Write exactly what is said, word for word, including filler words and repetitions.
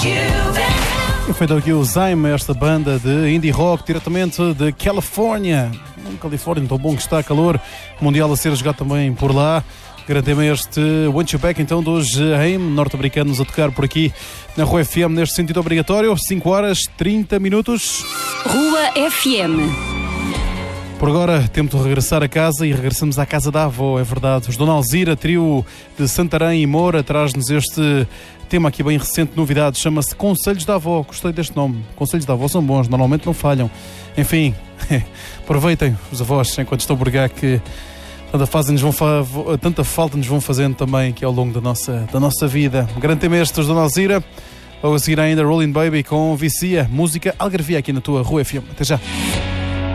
E feito aqui o Zaim, esta banda de indie rock diretamente de Califórnia. Um Califórnia tão bom que está, calor mundial a ser jogado também por lá. Grande tema este Want You Back, então, dos Zaim, norte-americanos, a tocar por aqui na Rua F M neste sentido obrigatório. cinco horas e trinta minutos. Rua F M. Por agora temos de regressar a casa e regressamos à casa da avó, é verdade. Os Dona Alzira, trio de Santarém e Moura, traz-nos este tema aqui bem recente, novidade, chama-se Conselhos da Avó. Gostei deste nome. Conselhos da Avó são bons, normalmente não falham. Enfim, aproveitem os avós enquanto estão por cá, que tanta, fazem-nos vão fa- tanta falta nos vão fazendo também aqui ao longo da nossa, da nossa vida. Um grande tema este dos Dona Alzira. Logo a seguir ainda Rolling Baby com Vicia, música algarvia aqui na tua Rua F M. Até já.